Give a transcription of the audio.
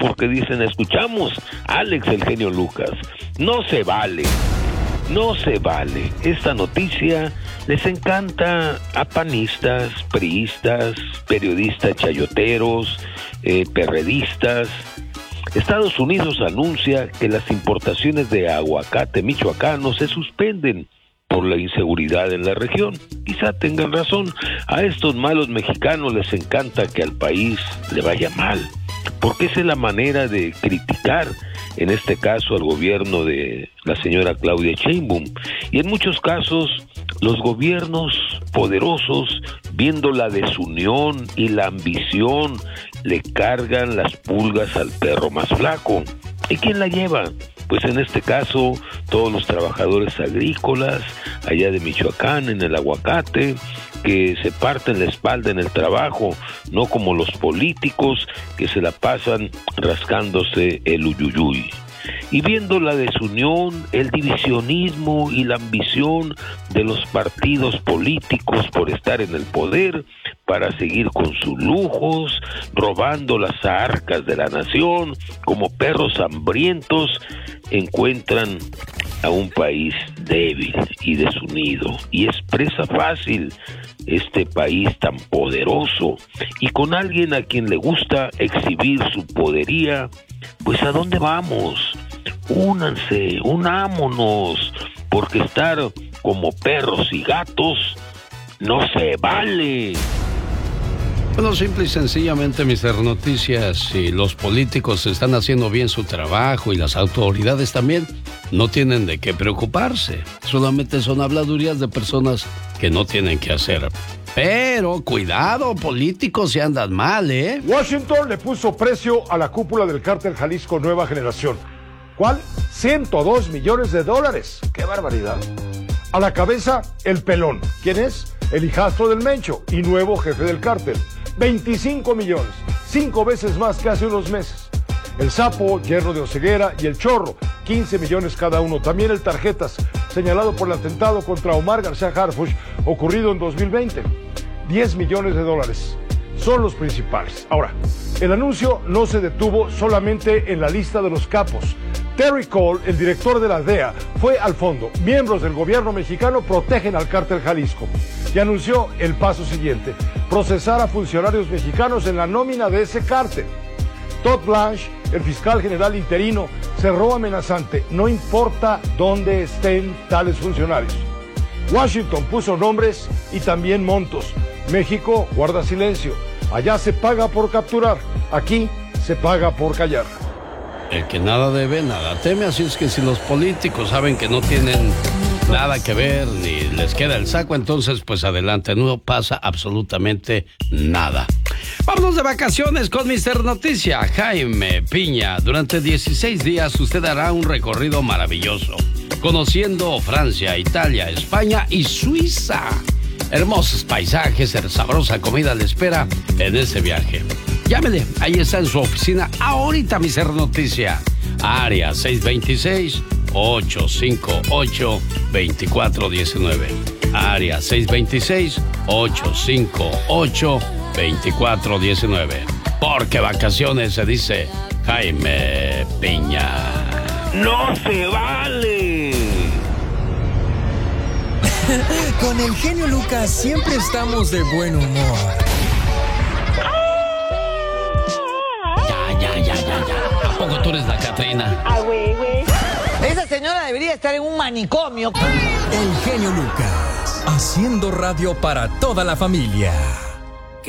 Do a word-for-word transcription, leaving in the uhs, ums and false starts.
porque dicen, escuchamos, Alex el genio Lucas. No se vale, no se vale. Esta noticia les encanta a panistas, priistas, periodistas chayoteros, eh, perredistas. Estados Unidos anuncia que las importaciones de aguacate michoacano se suspenden por la inseguridad en la región. Quizá tengan razón. A estos malos mexicanos les encanta que al país le vaya mal, porque esa es la manera de criticar, en este caso, al gobierno de la señora Claudia Sheinbaum. Y en muchos casos, los gobiernos poderosos, viendo la desunión y la ambición, le cargan las pulgas al perro más flaco. ¿Y quién la lleva? Pues en este caso, todos los trabajadores agrícolas, allá de Michoacán, en el aguacate, que se parten la espalda en el trabajo, no como los políticos que se la pasan rascándose el uyuyuy. Y viendo la desunión, el divisionismo y la ambición de los partidos políticos por estar en el poder, para seguir con sus lujos, robando las arcas de la nación, como perros hambrientos, encuentran a un país débil y desunido, y es presa fácil este país tan poderoso, y con alguien a quien le gusta exhibir su podería. Pues ¿a dónde vamos? Únanse, unámonos, porque estar como perros y gatos no se vale. Bueno, simple y sencillamente, mister Noticias, si los políticos están haciendo bien su trabajo y las autoridades también, no tienen de qué preocuparse. Solamente son habladurías de personas que no tienen que hacer. Pero cuidado, políticos, si andan mal, ¿eh? Washington le puso precio a la cúpula del cártel Jalisco Nueva Generación. ¿Cuál? ciento dos millones de dólares. ¡Qué barbaridad! A la cabeza, el Pelón. ¿Quién es? El hijastro del Mencho y nuevo jefe del cártel. veinticinco millones, cinco veces más que hace unos meses. El Sapo, yerno de Oseguera, y el Chorro, quince millones cada uno. También el Tarjetas, señalado por el atentado contra Omar García Harfuch, ocurrido en dos mil veinte. diez millones de dólares. Son los principales. Ahora, el anuncio no se detuvo solamente en la lista de los capos. Terry Cole, el director de la D E A, fue al fondo. Miembros del gobierno mexicano protegen al cártel Jalisco y anunció el paso siguiente: procesar a funcionarios mexicanos en la nómina de ese cártel. Todd Blanche, el fiscal general interino, cerró amenazante: no importa dónde estén tales funcionarios. Washington puso nombres y también montos. México guarda silencio. Allá se paga por capturar, aquí se paga por callar. El que nada debe, nada teme, así es que si los políticos saben que no tienen nada que ver ni les queda el saco, entonces pues adelante, no pasa absolutamente nada. Vámonos de vacaciones con mister Noticia, Jaime Piña. Durante dieciséis días usted hará un recorrido maravilloso, conociendo Francia, Italia, España y Suiza. Hermosos paisajes, sabrosa comida le espera en ese viaje. Llámele, ahí está en su oficina ahorita, mister Noticia. Área seis dos seis, ocho cinco ocho, dos cuatro uno nueve. Área seis dos seis, ocho cinco ocho, dos cuatro uno nueve. Porque vacaciones se dice Jaime Piña. ¡No se vale! Con el genio Lucas siempre estamos de buen humor. Ya, ya, ya, ya, ya. ¿A poco tú eres la Catrina? Ah, güey, güey. Esa señora debería estar en un manicomio. El genio Lucas, haciendo radio para toda la familia.